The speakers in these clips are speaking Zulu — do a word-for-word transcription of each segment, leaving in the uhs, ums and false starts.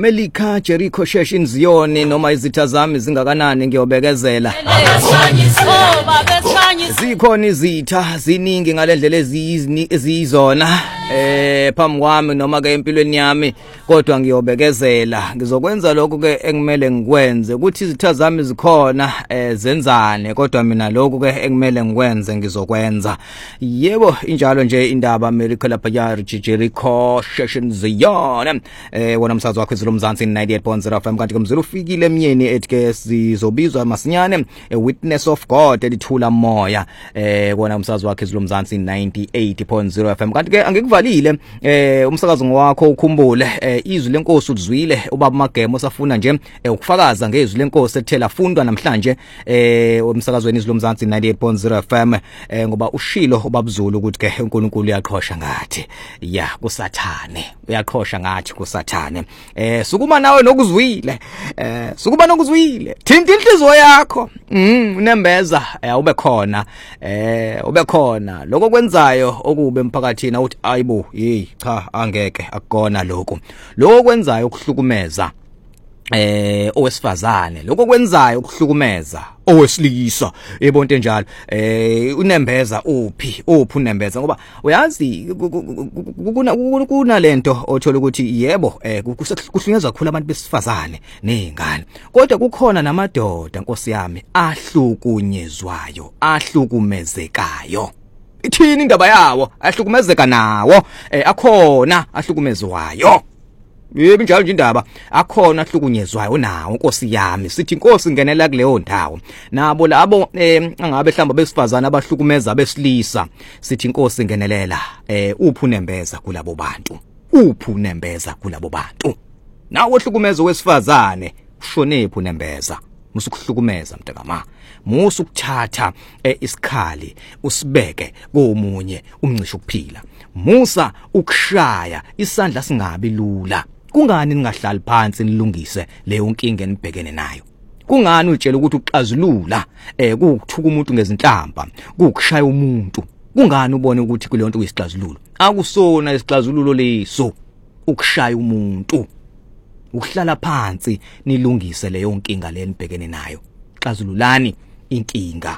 Melika Jericho Sheshin Zioni noma izitha zami zingakanani ngiyobekezela zikhona izitha ziningi ngalendlela ezizona eh phambi kwami noma ke empilweni yami kodwa ngiyobekezela ngizokwenza lokho ke engimele ngikwenze ukuthi izitha zami zikhona eh zenzane kodwa mina lokho ke engimele ngikwenze ngizokwenza yebo injalo nje indaba Melika lapha ya Jericho Sheshin Zioni eh wona umsakazo wakho ezilo Mzansi ninety-eight point zero F M kanti ke mzulu ufikile emnyeni etike sizobizwa masinyane a witness of God elithula moya eh wona umsakazo wakho ezilo Mzansi ninety-eight point zero F M kanti ke angikuvalile eh umsakazo wakho ukhumbule eh izwi lenkosi uzwile ubaba Magemo safuna nje ukufakaza ngezwi lenkosi ethela fundwa namhlanje eh umsakazweni izilo Mzansi ninety-eight point zero F M eh ngoba ushilo ubabuzulu ukuthi ke uNkulunkulu uyaqhosha ngathi ya kusathane uyaqhosha ngathi kusathane eh sukuma nawe nokuzwile eh sukuma nokuzwile thinta inhliziyo yakho mhm unembeza eh ube khona eh ube khona lokho kwenzayo okube emphakathini uthi ayibo hey cha angeke akukona lokho lokho kwenzayo ukuhlukumeza eh owesifazane lokho kwenzayo ukuhlukumeza owesilisa ebonto njalo eh unembeza uphi uphi unembeza ngoba uyazi kuna kuna lento othola ukuthi yebo eh kuhlunyezwa kakhulu abantu besifazane nezingane kodwa kukhona namadoda Nkosi yami ahlukunyezwayo ahlukumezekayo ithini indaba yawo ahlukumezeka nawo eh akhona ahlukumezwayo yebo njalo nje indaba akhona ahlukunyezwayo nawo Nkosi yami sithi inkosi ngenela kuleyo ndawo nabo labo eh angabe hlamba besifazana abahlukumeza besilisa sithi inkosi ngenelela eh uphu nembeza kulabo bantu uphu nembeza kulabo bantu nawo ohlukumeza wesifazane ushonephu nembeza musukuhlukumeza mntakama musukuthatha isikhali usibeke komunye umncisho ukuphila musa ukushaya isandla singabi lula kungani ningahlali phansi nilungise leyo nkinga enibhekene nayo kungani utshela ukuthi uxazulula eh kukuthuka umuntu ngezinhlamba kukushaya umuntu kungani ubone ukuthi kule nto kuyisixazululo akusona isixazululo leso ukushaya umuntu ukuhlala phansi nilungise leyo nkinga lenibhekene nayo xazululani inkinga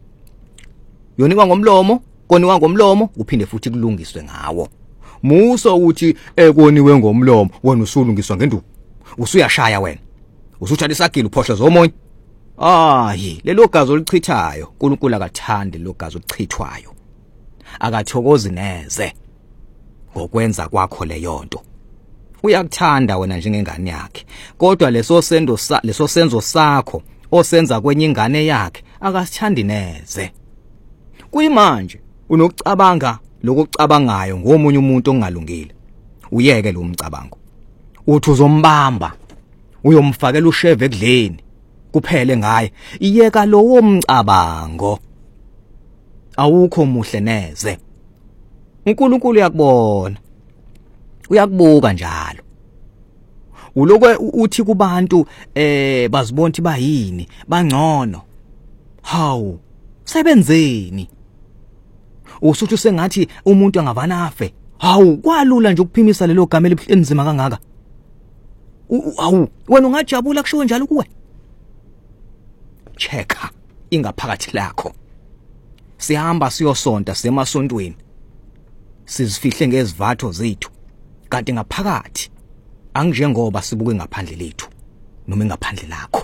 yonikwa ngomlomo koniwa ngomlomo uphinde futhi kulungiswe ngawo muso uthi ekoniwe ngomlomo wena usulungiswa ngenduku usuyashaya wena usuthatha isagila uphohla zomoya ayi lelo gazi olichithayo uNkulunkulu akathandi lo gazi olichithwayo akathokozi neze ngokwenza kwakho leyo nto uyakuthanda wena njengengane yakhe kodwa leso sendo leso senzo sakho osenza kwenye ingane yakhe akasithandi neze kuyimanje unokucabanga lokucabangayo ngomunye umuntu ongalungile uyeke lo mcabango uthi uzombamba uyomfakela usheve ekudleni kuphele ngaye iyeka lowo mcabango awukho muhle neze uNkulunkulu uyakubona uyakubuka njalo ulokwe uthi kubantu eh bazibonthi bayini bangcono hawu sebenzeni usuthi sengathi umuntu angavana afe hawu kwalula nje ukuphimisa lelo gama elibhlenzima kangaka hawu wena ungajabula kusho njalo kuwe checka ingaphakathi lakho sihamba siyosonta semasontweni sizifihle ngezivatho zethu kanti ngaphakathi angijengoba sibuke ngaphandle lethu noma ngaphandle lakho